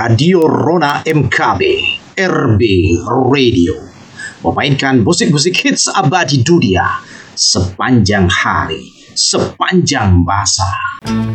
Radio Rona MKB, RB Radio, memainkan musik-musik hits abadi dunia sepanjang hari, sepanjang masa.